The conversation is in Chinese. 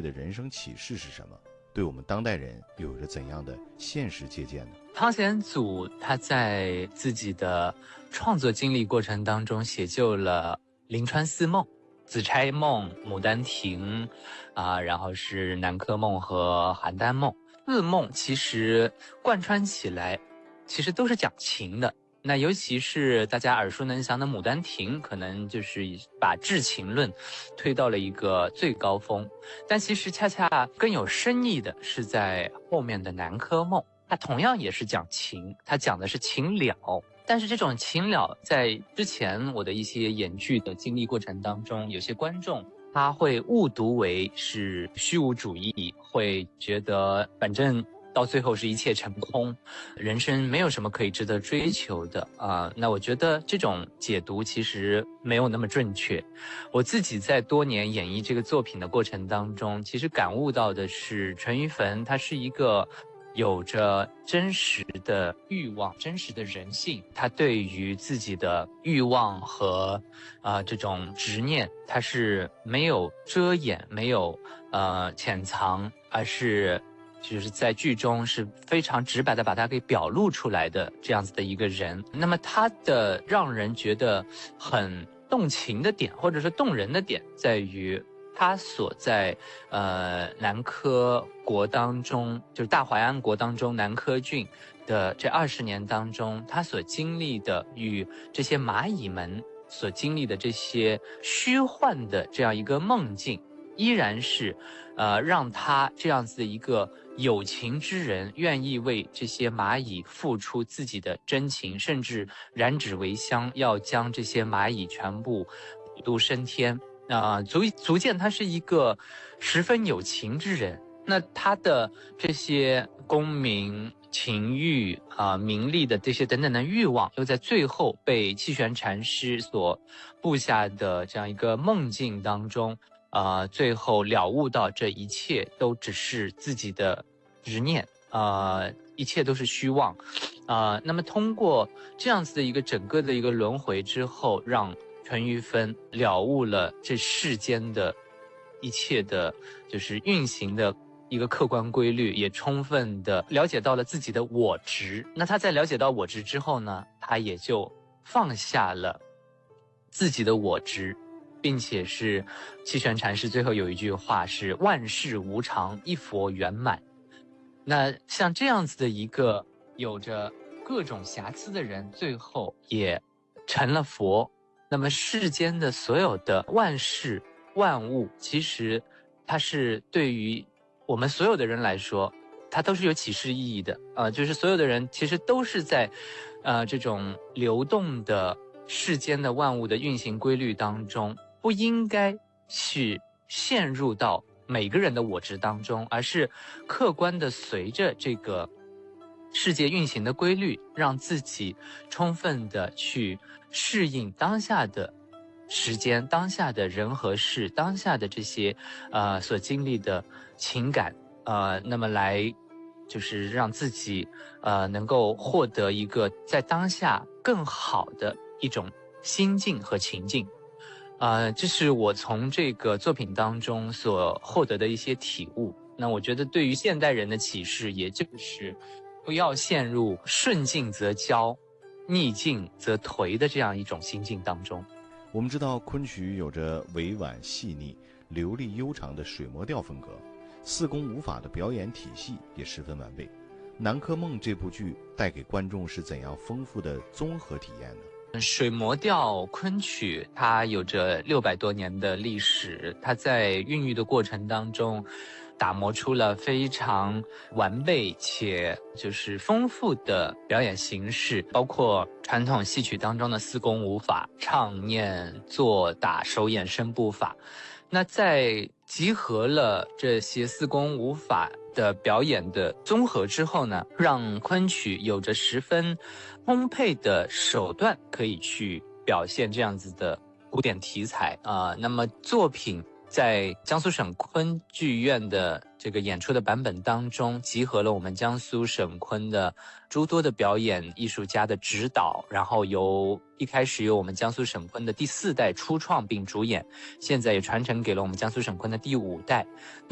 的人生启示是什么？对我们当代人又有着怎样的现实借鉴呢？ 汤显祖他在自己的创作经历过程当中写就了临川四梦、紫钗梦、牡丹亭，然后是南柯梦和邯郸梦。四梦其实贯穿起来，其实都是讲情的。那尤其是大家耳熟能详的《牡丹亭》，可能就是把至情论推到了一个最高峰。但其实恰恰更有深意的是在后面的《南柯梦》，它同样也是讲情，它讲的是情了。但是这种情了，在之前我的一些演剧的经历过程当中，有些观众他会误读为是虚无主义，会觉得反正到最后是一切成空，人生没有什么可以值得追求的那我觉得这种解读其实没有那么准确。我自己在多年演绎这个作品的过程当中，其实感悟到的是淳于棼他是一个有着真实的欲望、真实的人性，他对于自己的欲望和这种执念，他是没有遮掩、没有潜藏，而是就是在剧中是非常直白的把它给表露出来的这样子的一个人。那么他的让人觉得很动情的点，或者是动人的点，在于他所在南柯国当中，就是大淮安国当中南柯郡的这20年当中，他所经历的与这些蚂蚁们所经历的这些虚幻的这样一个梦境，依然是让他这样子的一个有情之人愿意为这些蚂蚁付出自己的真情，甚至燃指为香，要将这些蚂蚁全部普渡升天足见他是一个十分有情之人。那他的这些功名情欲名利的这些等等的欲望，又在最后被气玄禅师所布下的这样一个梦境当中最后了悟到这一切都只是自己的执念一切都是虚妄那么通过这样子的一个整个的一个轮回之后，让淳于棼了悟了这世间的一切的就是运行的一个客观规律，也充分的了解到了自己的我执。那他在了解到我执之后呢，他也就放下了自己的我执，并且是气玄禅师最后有一句话是万事无常，一佛圆满。那像这样子的一个有着各种瑕疵的人，最后也成了佛。那么世间的所有的万事万物，其实它是对于我们所有的人来说，它都是有启示意义的就是所有的人其实都是在这种流动的世间的万物的运行规律当中，不应该去陷入到每个人的我执当中，而是客观的随着这个世界运行的规律，让自己充分的去适应当下的时间、当下的人和事、当下的这些所经历的情感那么来就是让自己能够获得一个在当下更好的一种心境和情境这是我从这个作品当中所获得的一些体悟。那我觉得对于现代人的启示，也就是不要陷入顺境则骄，逆境则颓的这样一种心境当中。 我们知道昆曲有着委婉细腻、流利悠长的水磨调风格，四功五法的表演体系也十分完备。《南柯梦》这部剧带给观众是怎样丰富的综合体验呢？ 水磨调昆曲它有着600多年的历史，它在孕育的过程当中打磨出了非常完备且就是丰富的表演形式，包括传统戏曲当中的四功五法，唱念做打手眼身步法。那在集合了这些四功五法的表演的综合之后呢，让昆曲有着十分充沛的手段可以去表现这样子的古典题材那么作品在江苏省昆剧院的这个演出的版本当中，集合了我们江苏省昆的诸多的表演艺术家的指导，然后一开始由我们江苏省昆的第4代初创并主演，现在也传承给了我们江苏省昆的第5代。